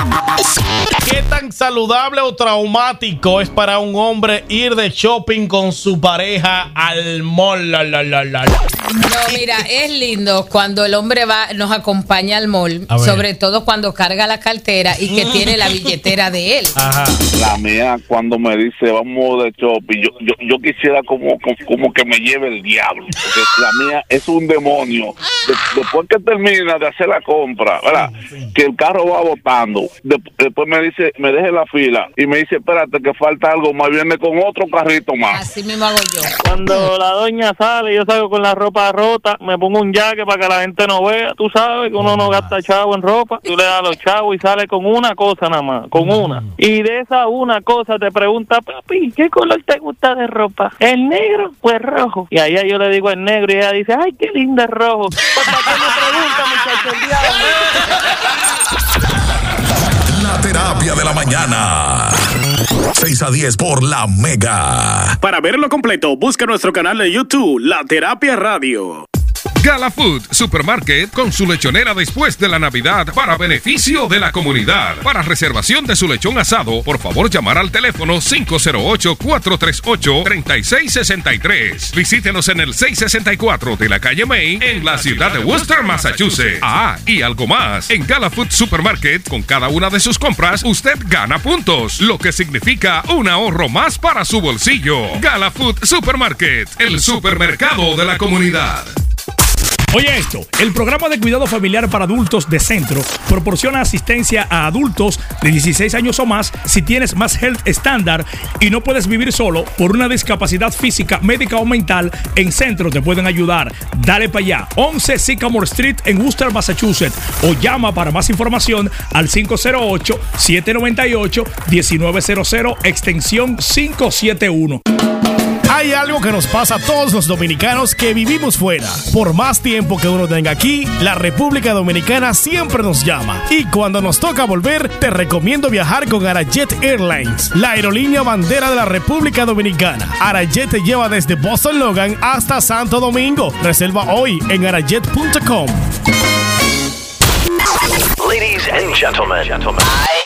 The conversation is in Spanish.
¿Qué tan saludable o traumático es para un hombre ir de shopping con su pareja al mall? No, mira, es lindo cuando el hombre nos acompaña al mall, sobre todo cuando carga la cartera y que tiene la billetera de él. Ajá. La mía, cuando me dice vamos de shopping, yo quisiera como que me lleve el diablo, porque la mía es un demonio. Después que termina de hacer la compra, ¿verdad? Que el carro va botando, después me dice, me deje la fila y me dice, espérate que falta algo más, viene con otro carrito más. Así mismo hago yo. Cuando la doña sale, yo salgo con la ropa rota, me pongo un jaque para que la gente no vea. Tú sabes que uno no gasta chavo en ropa, tú le das los chavos y sale con una cosa nada más, con una. Y de esa una cosa te pregunta, papi, ¿qué color te gusta de ropa? ¿El negro o el rojo? Y allá yo le digo el negro y ella dice, ay, qué lindo el rojo. Pues, ¿para qué me pregunta, muchacho, el diablo? La terapia de la mañana. 6 a 10 por La Mega. Para verlo completo, busca nuestro canal de YouTube, La Terapia Radio. Gala Food Supermarket con su lechonera después de la Navidad para beneficio de la comunidad. Para reservación de su lechón asado, por favor llamar al teléfono 508-438-3663. Visítenos en el 664 de la calle Main en la ciudad de Worcester, Massachusetts. Y algo más. En Gala Food Supermarket, con cada una de sus compras, usted gana puntos, lo que significa un ahorro más para su bolsillo. Gala Food Supermarket, el supermercado de la comunidad. Oye esto, el programa de cuidado familiar para adultos de Centro proporciona asistencia a adultos de 16 años o más si tienes más Health Standard y no puedes vivir solo por una discapacidad física, médica o mental. En Centro te pueden ayudar. Dale para allá, 11 Sycamore Street en Worcester, Massachusetts, o llama para más información al 508-798-1900 extensión 571. Hay algo que nos pasa a todos los dominicanos que vivimos fuera. Por más tiempo que uno tenga aquí, la República Dominicana siempre nos llama. Y cuando nos toca volver, te recomiendo viajar con Arajet Airlines, la aerolínea bandera de la República Dominicana. Arajet te lleva desde Boston Logan hasta Santo Domingo. Reserva hoy en arajet.com. Ladies and gentlemen,